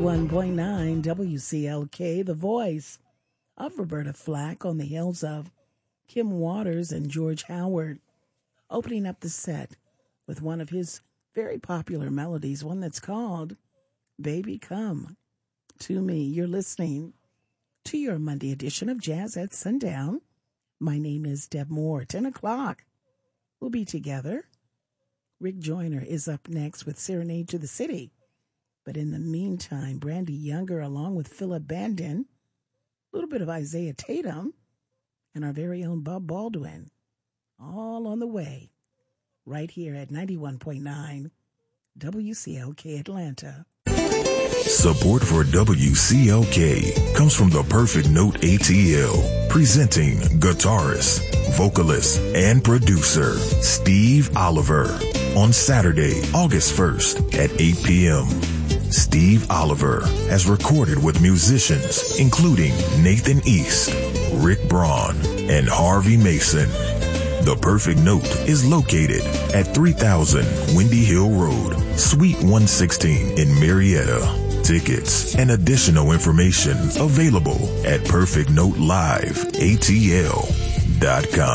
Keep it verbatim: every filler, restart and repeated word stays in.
ninety-one point nine W C L K, the voice of Roberta Flack on the hills of Kim Waters and George Howard, opening up the set with one of his very popular melodies, one that's called Baby Come to Me. You're listening to your Monday edition of Jazz at Sundown. My name is Deb Moore. ten o'clock, we'll be together. Rick Joyner is up next with Serenade to the City. But in the meantime, Brandy Younger along with Philip Bandon, a little bit of Isaiah Tatum, and our very own Bob Baldwin, all on the way, right here at ninety-one point nine W C L K Atlanta. Support for W C L K comes from the Perfect Note A T L, presenting guitarist, vocalist, and producer Steve Oliver on Saturday, August first at eight p.m. Steve Oliver has recorded with musicians including Nathan East, Rick Braun, and Harvey Mason. The Perfect Note is located at three thousand Windy Hill Road, Suite one sixteen in Marietta. Tickets and additional information available at perfect note live A T L dot com.